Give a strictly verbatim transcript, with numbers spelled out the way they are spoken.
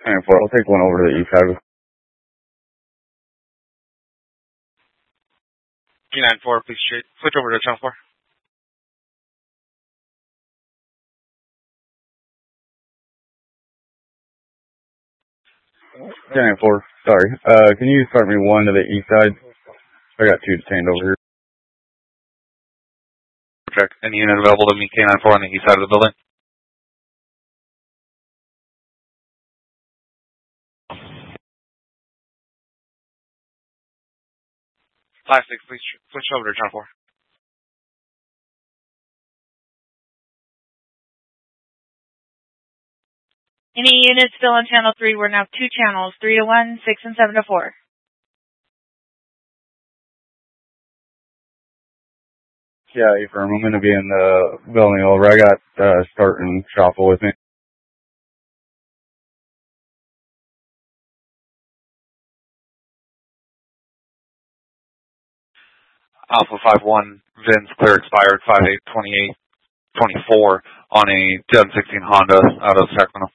ten four, I'll take one over to the east side. G nine four, please straight. Switch over to channel four. G nine four, sorry. Uh, can you start me one to the east side? I got two detained over here. Check. Any unit available to meet K nine four on the east side of the building? five six, please switch over to channel four. Any units still on channel three? We're now two channels, three to one, six and seven to four. Yeah, firm. I'm going to be in the building over. I got uh, Start and Shuffle with me. Alpha five one, Vince, clear expired five eight twenty-eight twenty-four on a two thousand sixteen Honda out of Sacramento.